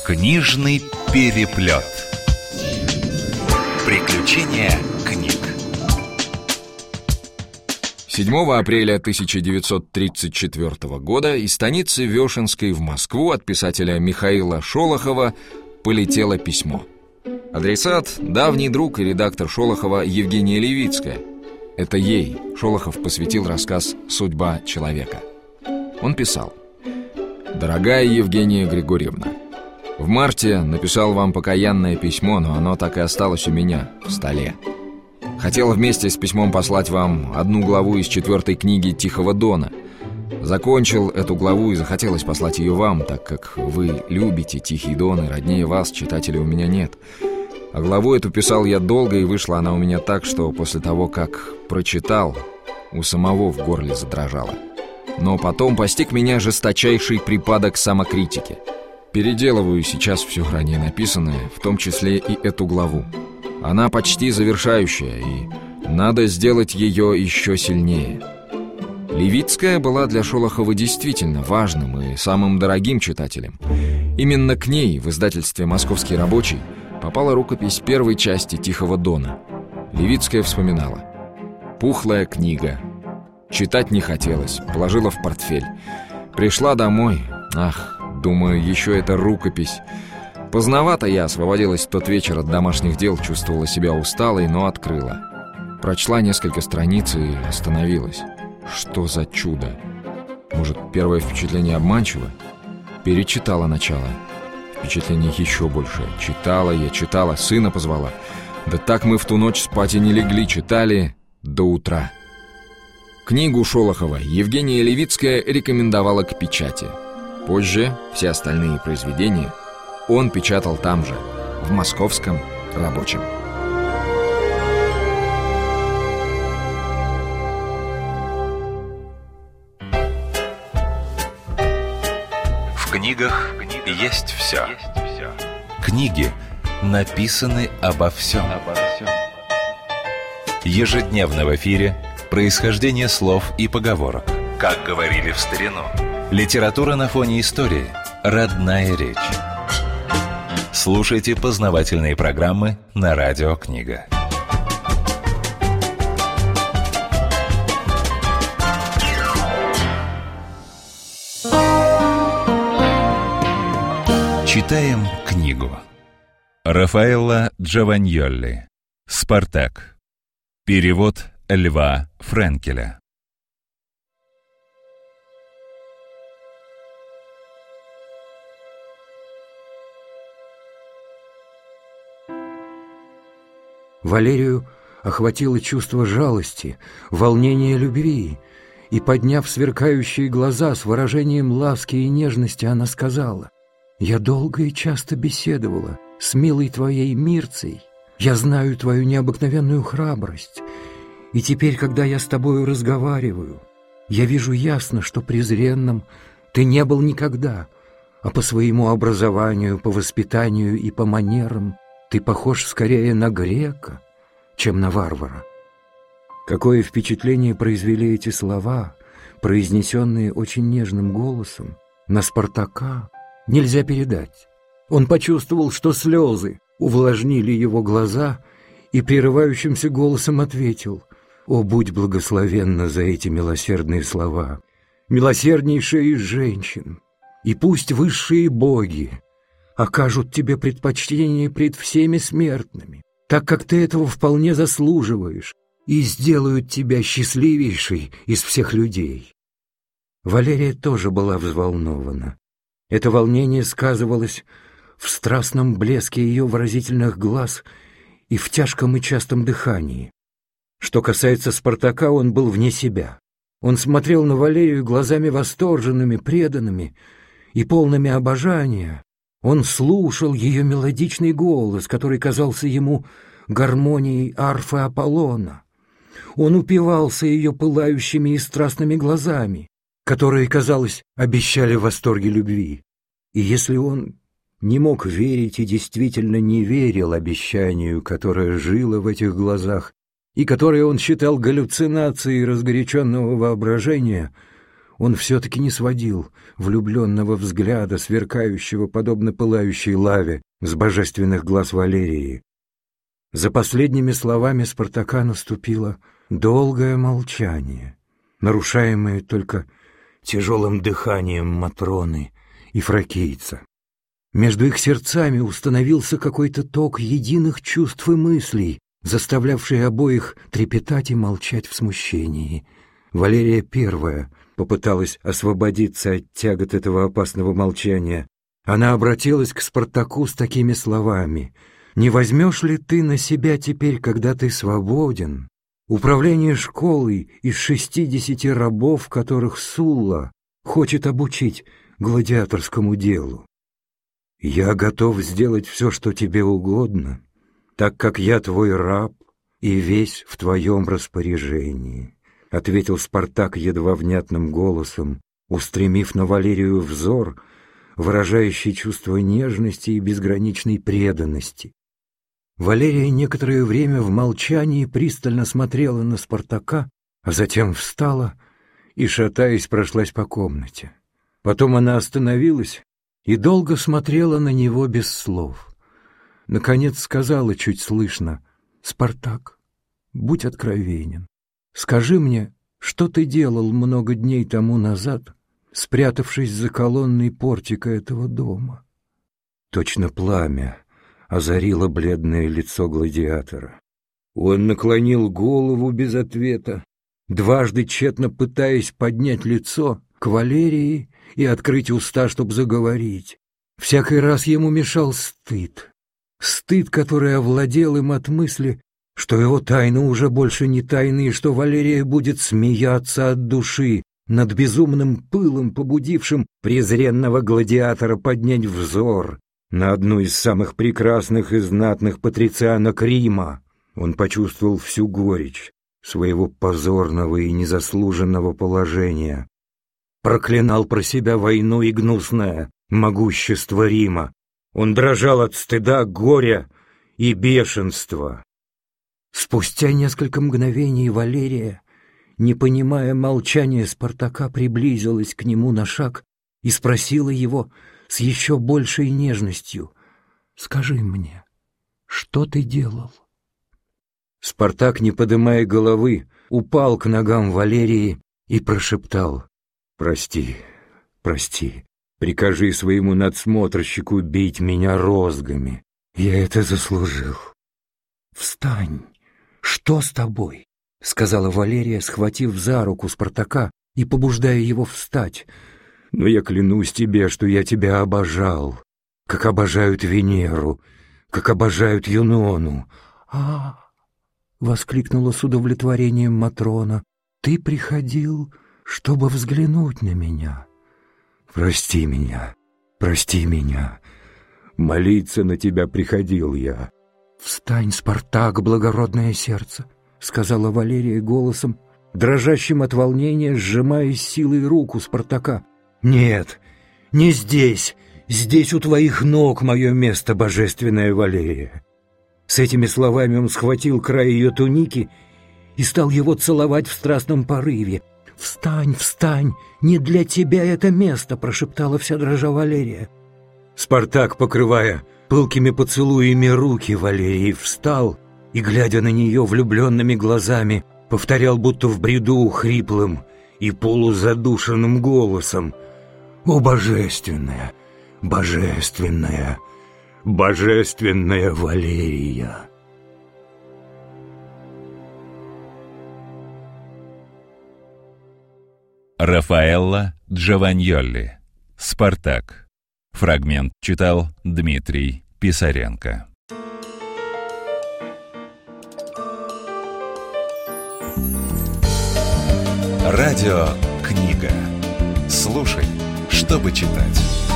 Книжный переплет. Приключения книг. 7 апреля 1934 года из станицы Вешенской в Москву от писателя Михаила Шолохова полетело письмо. Адресат – давний друг и редактор Шолохова Евгения Левицкая. Это ей Шолохов посвятил рассказ «Судьба человека». Он писал: «Дорогая Евгения Григорьевна, в марте написал вам покаянное письмо, но оно так и осталось у меня в столе. Хотел вместе с письмом послать вам одну главу из 4 книги «Тихого Дона». Закончил эту главу и захотелось послать ее вам, так как вы любите «Тихий Дон», и роднее вас читателя у меня нет. А главу эту писал я долго, и вышла она у меня так, что после того, как прочитал, у самого в горле задрожало. Но потом постиг меня жесточайший припадок самокритики. Переделываю сейчас все ранее написанное, в том числе и эту главу. Она почти завершающая, и надо сделать ее еще сильнее». Левицкая была для Шолохова действительно важным и самым дорогим читателем. Именно к ней в издательстве «Московский рабочий» попала рукопись первой части «Тихого Дона». Левицкая вспоминала: «Пухлая книга. Читать не хотелось, положила в портфель. Пришла домой. Ах, думаю, еще это рукопись. Поздновато я освободилась в тот вечер от домашних дел, чувствовала себя усталой, но открыла. Прочла несколько страниц и остановилась. Что за чудо? Может, первое впечатление обманчиво? Перечитала начало. Впечатление еще больше. Читала, сына позвала. Да так мы в ту ночь спать и не легли, читали до утра». Книгу Шолохова Евгения Левицкая рекомендовала к печати. Позже все остальные произведения он печатал там же, в Московском рабочем. В книгах есть все. Книги написаны обо всем. Ежедневно в эфире происхождение слов и поговорок. Как говорили в старину. Литература на фоне истории. Родная речь. Слушайте познавательные программы на Радио Книга. Читаем книгу. Рафаэлло Джованьолли. «Спартак». Перевод Льва Френкеля. Валерию охватило чувство жалости, волнение любви, и, подняв сверкающие глаза с выражением ласки и нежности, она сказала: «Я долго и часто беседовала с милой твоей Мирцей. Я знаю твою необыкновенную храбрость, и теперь, когда я с тобою разговариваю, я вижу ясно, что презренным ты не был никогда, а по своему образованию, по воспитанию и по манерам ты похож скорее на грека, чем на варвара». Какое впечатление произвели эти слова, произнесенные очень нежным голосом, на Спартака, нельзя передать. Он почувствовал, что слезы увлажнили его глаза, и прерывающимся голосом ответил: «О, будь благословенна за эти милосердные слова, милосерднейшая из женщин, и пусть высшие боги окажут тебе предпочтение пред всеми смертными, так как ты этого вполне заслуживаешь, и сделают тебя счастливейшей из всех людей». Валерия тоже была взволнована. Это волнение сказывалось в страстном блеске ее выразительных глаз и в тяжком и частом дыхании. Что касается Спартака, он был вне себя. Он смотрел на Валерию глазами восторженными, преданными и полными обожания. Он слушал ее мелодичный голос, который казался ему гармонией арфы Аполлона. Он упивался ее пылающими и страстными глазами, которые, казалось, обещали в восторге любви. И если он не мог верить и действительно не верил обещанию, которое жило в этих глазах и которое он считал галлюцинацией разгоряченного воображения, он все-таки не сводил влюбленного взгляда, сверкающего, подобно пылающей лаве, с божественных глаз Валерии. За последними словами Спартака наступило долгое молчание, нарушаемое только тяжелым дыханием Матроны и фракийца. Между их сердцами установился какой-то ток единых чувств и мыслей, заставлявший обоих трепетать и молчать в смущении. Валерия первая попыталась освободиться от тягот этого опасного молчания. Она обратилась к Спартаку с такими словами: «Не возьмешь ли ты на себя теперь, когда ты свободен, управление школой из 60 рабов, которых Сулла хочет обучить гладиаторскому делу?» «Я готов сделать все, что тебе угодно, так как я твой раб и весь в твоем распоряжении», — ответил Спартак едва внятным голосом, устремив на Валерию взор, выражающий чувство нежности и безграничной преданности. Валерия некоторое время в молчании пристально смотрела на Спартака, а затем встала и, шатаясь, прошлась по комнате. Потом она остановилась и долго смотрела на него без слов. Наконец сказала чуть слышно: «Спартак, будь откровенен. Скажи мне, что ты делал много дней тому назад, спрятавшись за колонной портика этого дома?» Точно пламя озарило бледное лицо гладиатора. Он наклонил голову без ответа, дважды тщетно пытаясь поднять лицо к Валерии и открыть уста, чтобы заговорить. Всякий раз ему мешал стыд. Стыд, который овладел им от мысли, что его тайна уже больше не тайна, и что Валерия будет смеяться от души над безумным пылом, побудившим презренного гладиатора поднять взор на одну из самых прекрасных и знатных патрицианок Рима. Он почувствовал всю горечь своего позорного и незаслуженного положения. Проклинал про себя войну и гнусное могущество Рима. Он дрожал от стыда, горя и бешенства. Спустя несколько мгновений Валерия, не понимая молчания Спартака, приблизилась к нему на шаг и спросила его с еще большей нежностью: «Скажи мне, что ты делал?» Спартак, не поднимая головы, упал к ногам Валерии и прошептал: «Прости, прости, прикажи своему надсмотрщику бить меня розгами. Я это заслужил». «Встань! Что с тобой?» — сказала Валерия, схватив за руку Спартака и побуждая его встать. «Но я клянусь тебе, что я тебя обожал, как обожают Венеру, как обожают Юнону». Воскликнула с удовлетворением Матрона: «Ты приходил, чтобы взглянуть на меня?» «Прости меня, прости меня. Молиться на тебя приходил я». «Встань, Спартак, благородное сердце», — сказала Валерия голосом, дрожащим от волнения, сжимая с силой руку Спартака. «Нет, не здесь. Здесь у твоих ног мое место, божественная Валерия». С этими словами он схватил край ее туники и стал его целовать в страстном порыве. «Встань, встань! Не для тебя это место!» — прошептала вся дрожа Валерия. Спартак, покрывая пылкими поцелуями руки Валерии, встал и, глядя на нее влюбленными глазами, повторял будто в бреду хриплым и полузадушенным голосом: «О, божественная, божественная, божественная Валерия!» Рафаэлло Джованьолли. «Спартак». Фрагмент читал Дмитрий Писаренко. Радиокнига. Слушай, чтобы читать.